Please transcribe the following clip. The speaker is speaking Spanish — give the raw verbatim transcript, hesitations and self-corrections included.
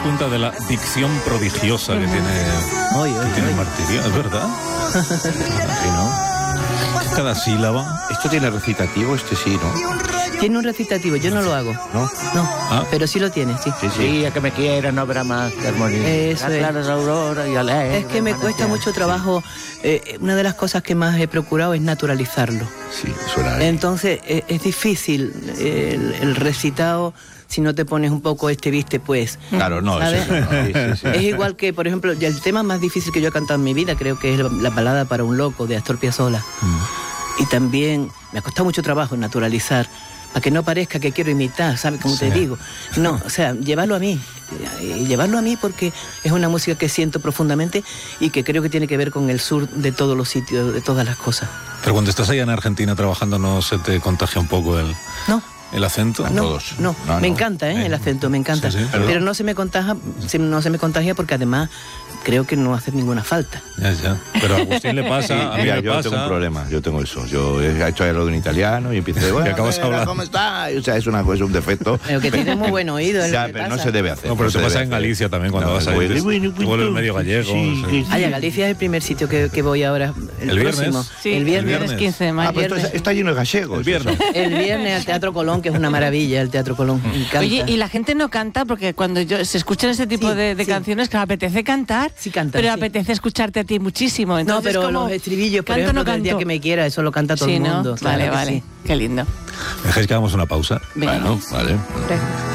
cuenta de la dicción prodigiosa que tiene, Oy, oy, que tiene oy. Martirio, ¿es verdad? Sí, ¿no? Cada sílaba. Esto tiene recitativo, este sí, ¿no? Tiene un recitativo, yo no lo hago. ¿No? No, Ah. pero sí lo tiene, sí. Sí, sí. A que me quiera, no habrá más que armonía. Eso es. Claras aurora y alegre, Es que me cuesta manantial. mucho trabajo. Eh, una de las cosas que más he procurado es naturalizarlo. Sí, suena ahí. Entonces eh, es difícil eh, el, el recitado si no te pones un poco este viste pues. Claro, no, ¿sabes? eso no. Sí, sí, sí. Es igual que, por ejemplo, ya el tema más difícil que yo he cantado en mi vida creo que es la balada para un loco de Astor Piazzolla. Mm. Y también me ha costado mucho trabajo naturalizar, para que no parezca que quiero imitar, ¿sabes? Como Sí. te digo. No, o sea, llevarlo a mí. Y llevarlo a mí porque es una música que siento profundamente y que creo que tiene que ver con el sur de todos los sitios, de todas las cosas. Pero cuando estás allá en Argentina trabajando, ¿no se te contagia un poco el, ¿No? el acento? No, todos. no, No, me no. encanta, ¿eh? Eh, El acento, me encanta. sí, sí, pero perdón. no se me contagia, se- no se me contagia porque además creo que no hace ninguna falta. Ya, ya. Pero a Agustín le pasa, Sí, a mí mira, me yo pasa. tengo un problema, yo tengo eso. Yo he hecho algo en italiano y empiezo de bueno, acabas mira, hablando. ¿cómo está? O sea, es una cosa, un defecto. Pero que tienes muy buen oído. es lo Ya, que pero no pasa. se debe hacer. No, pero se te pasa debe en hacer. Galicia también cuando No, vas ahí. bueno, te- bueno, te vuelves medio gallego. sí, sí. sí. Ay, a Galicia es el primer sitio que, que voy ahora. El, ¿El viernes? próximo. Sí, el viernes. viernes. quince de mayo. Ah, pues viernes. entonces está lleno de gallegos. El viernes. El viernes al Teatro Colón, que es una maravilla, el Teatro Colón. Me encanta. Oye, y la gente no canta porque cuando yo, se escuchan ese tipo Sí, de, de sí. canciones que me apetece cantar, Sí cantan, pero sí. apetece escucharte a ti muchísimo. No, Entonces, pero como, los estribillos, por ¿canto o ejemplo, no del día canto? que me quiera, eso lo canta todo Sí, el ¿no? mundo. claro Vale, que vale. sí. Qué lindo. ¿Me dejáis que hagamos una pausa? Venga. Bueno, vale. Venga.